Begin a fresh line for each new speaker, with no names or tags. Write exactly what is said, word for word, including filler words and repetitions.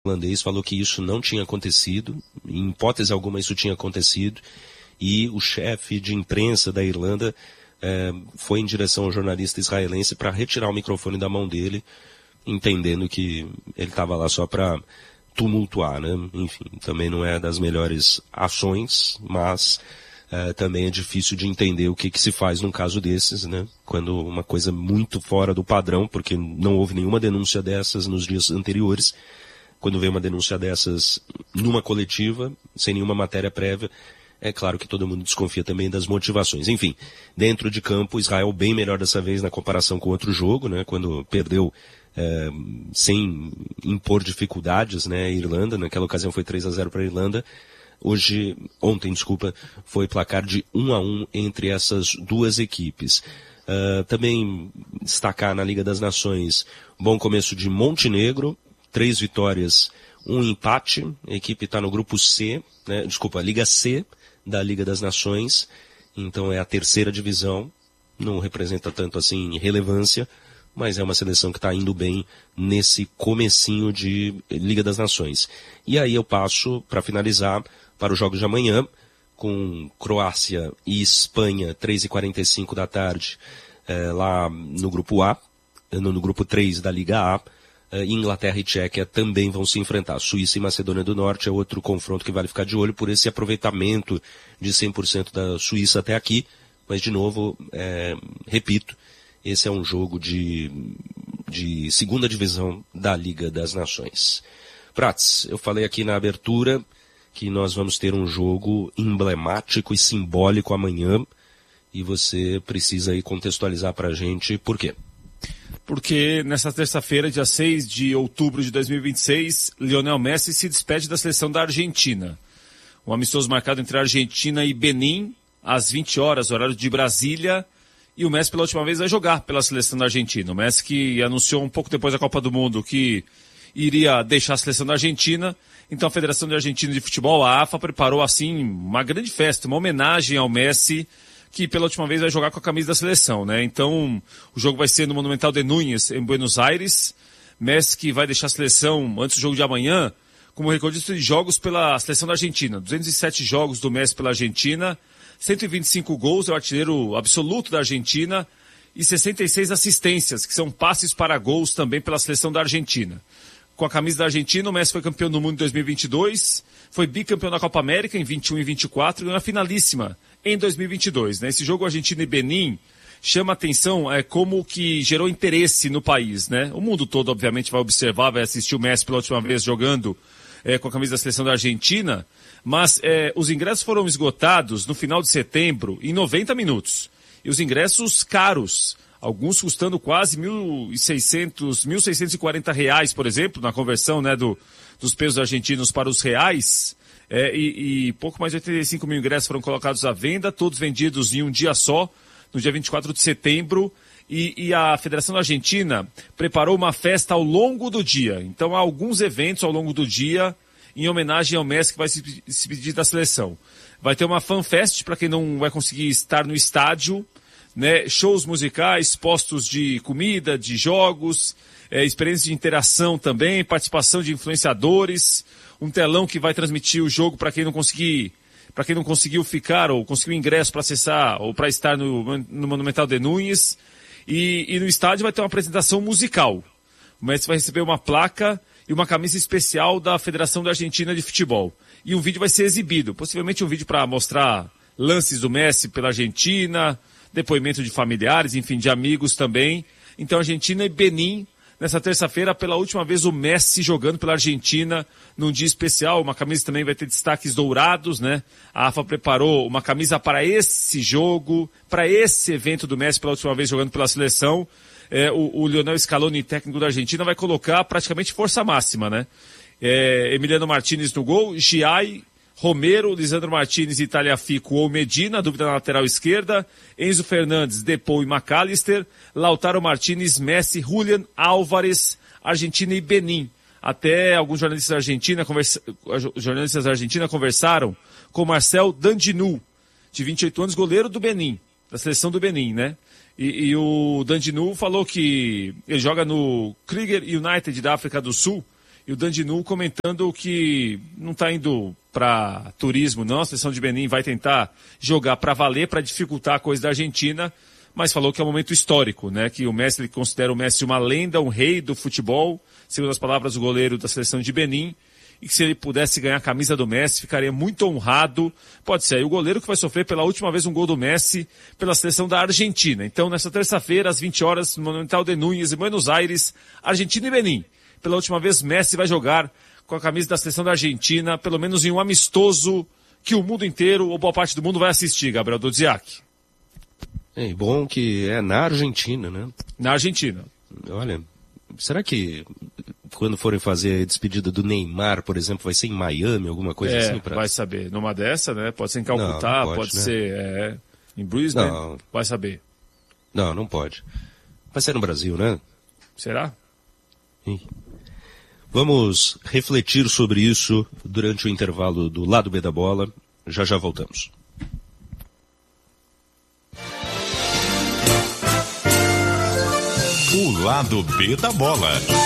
holandês falou que isso não tinha acontecido, em hipótese alguma isso tinha acontecido, e o chefe de imprensa da Irlanda eh, foi em direção ao jornalista israelense para retirar o microfone da mão dele, entendendo que ele estava lá só para tumultuar, né? Enfim, também não é das melhores ações, mas eh, também é difícil de entender o que, que se faz num caso desses, né? Quando uma coisa muito fora do padrão, porque não houve nenhuma denúncia dessas nos dias anteriores. Quando vem uma denúncia dessas numa coletiva, sem nenhuma matéria prévia, é claro que todo mundo desconfia também das motivações. Enfim, dentro de campo, Israel bem melhor dessa vez na comparação com outro jogo, né? Quando perdeu é, sem impor dificuldades, né? A Irlanda, naquela ocasião foi três a zero para a Irlanda. Hoje, ontem, desculpa, foi placar de um a um entre essas duas equipes. Uh, também destacar na Liga das Nações, bom começo de Montenegro, três vitórias, um empate, a equipe está no grupo C, né, desculpa, Liga C da Liga das Nações, então é a terceira divisão, não representa tanto assim relevância, mas é uma seleção que está indo bem nesse comecinho de Liga das Nações. E aí eu passo, para finalizar, para os jogos de amanhã, com Croácia e Espanha, três e quarenta e cinco da tarde, é, lá no grupo A, no, no grupo três da Liga A. Uh, Inglaterra e Tchequia também vão se enfrentar. Suíça e Macedônia do Norte é outro confronto que vale ficar de olho por esse aproveitamento de cem por cento da Suíça até aqui. Mas, de novo, é, repito, esse é um jogo de, de segunda divisão da Liga das Nações. Prats, eu falei aqui na abertura que nós vamos ter um jogo emblemático e simbólico amanhã e você precisa aí contextualizar pra gente por quê.
Porque nessa terça-feira, dia seis de outubro de dois mil e vinte e seis, Lionel Messi se despede da seleção da Argentina. Um amistoso marcado entre a Argentina e Benin, às vinte horas, horário de Brasília, e o Messi pela última vez vai jogar pela seleção da Argentina. O Messi que anunciou um pouco depois da Copa do Mundo que iria deixar a seleção da Argentina, então a Federação da Argentina de Futebol, a AFA, preparou assim uma grande festa, uma homenagem ao Messi, que pela última vez vai jogar com a camisa da seleção, né? Então, o jogo vai ser no Monumental de Núñez, em Buenos Aires. Messi que vai deixar a seleção antes do jogo de amanhã, como recordista de jogos pela seleção da Argentina. duzentos e sete jogos do Messi pela Argentina, cento e vinte e cinco gols, é o artilheiro absoluto da Argentina, e sessenta e seis assistências, que são passes para gols também pela seleção da Argentina. Com a camisa da Argentina, o Messi foi campeão do mundo em dois mil e vinte e dois, foi bicampeão da Copa América em vinte e um e vinte e quatro, e ganhou a finalíssima em dois mil e vinte e dois. Né? Esse jogo Argentina e Benin chama atenção é, como que gerou interesse no país. Né? O mundo todo, obviamente, vai observar, vai assistir o Messi pela última vez jogando é, com a camisa da seleção da Argentina, mas é, os ingressos foram esgotados no final de setembro em noventa minutos. E os ingressos caros, alguns custando quase mil e seiscentos, mil seiscentos e quarenta reais, por exemplo, na conversão né, do, dos pesos argentinos para os reais. É, e, e pouco mais de oitenta e cinco mil ingressos foram colocados à venda, todos vendidos em um dia só, no dia vinte e quatro de setembro, e, e a Federação da Argentina preparou uma festa ao longo do dia. Então há alguns eventos ao longo do dia em homenagem ao Messi que vai se despedir da seleção. Vai ter uma fanfest para quem não vai conseguir estar no estádio, né? Shows musicais, postos de comida, de jogos, é, experiências de interação também, participação de influenciadores, um telão que vai transmitir o jogo para quem não conseguir, para quem não conseguiu ficar ou conseguiu ingresso para acessar ou para estar no, no Monumental de Núñez. E, e no estádio vai ter uma apresentação musical. O Messi vai receber uma placa e uma camisa especial da Federação da Argentina de Futebol. E um vídeo vai ser exibido, possivelmente um vídeo para mostrar lances do Messi pela Argentina, depoimento de familiares, enfim, de amigos também. Então Argentina e Benin, nessa terça-feira, pela última vez o Messi jogando pela Argentina num dia especial. Uma camisa também vai ter destaques dourados, né? A AFA preparou uma camisa para esse jogo, para esse evento do Messi pela última vez jogando pela seleção. É, o, o Lionel Scaloni, técnico da Argentina, vai colocar praticamente força máxima, né? É, Emiliano Martinez no gol, Giai, Romero, Lisandro Martinez e Tagliafico ou Medina, dúvida na lateral esquerda, Enzo Fernandes, Depou e McAllister, Lautaro Martinez, Messi, Julián Álvares, Argentina e Benin. Até alguns jornalistas argentinos conversa... jornalistas argentinos conversaram com Marcel Dandinu, de vinte e oito anos, goleiro do Benin, da seleção do Benin, né? E, e o Dandinu falou que ele joga no Kruger United da África do Sul E o Dandinu comentando que não está indo para turismo, não. A seleção de Benin vai tentar jogar para valer, para dificultar a coisa da Argentina, mas falou que é um momento histórico, né? Que o Messi, ele considera o Messi uma lenda, um rei do futebol, segundo as palavras do goleiro da seleção de Benin, e que se ele pudesse ganhar a camisa do Messi, ficaria muito honrado. Pode ser aí o goleiro que vai sofrer pela última vez um gol do Messi pela seleção da Argentina. Então, nessa terça-feira, às vinte horas, no Monumental de Núñez, em Buenos Aires, Argentina e Benin. Pela última vez, Messi vai jogar com a camisa da seleção da Argentina, pelo menos em um amistoso que o mundo inteiro, ou boa parte do mundo, vai assistir, Gabriel Dudziak.
É bom que é na Argentina, né?
Na Argentina.
Olha, será que quando forem fazer a despedida do Neymar, por exemplo, vai ser em Miami, alguma coisa
é,
assim? Pra...
vai saber. Numa dessa, né? Pode ser em Calcutá,
não, não pode,
pode
né?
ser é, em Brisbane,
não.
Vai saber.
Não, não pode. Vai ser no Brasil, né?
Será?
Sim. Vamos refletir sobre isso durante o intervalo do Lado B da Bola. Já já voltamos.
O Lado B da Bola.